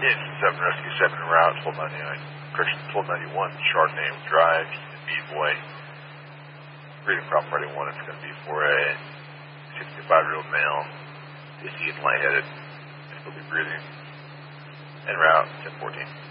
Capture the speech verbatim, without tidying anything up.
It's seven Rescue seven en route, twelve ninety-nine. Correction, twelve ninety-one, Chardonnay Drive, B-Boy. Breathing problem ready one, it's going to be for a sixty-five-year-old male. Is he getting lightheaded? He'll be breathing. En route, ten fourteen.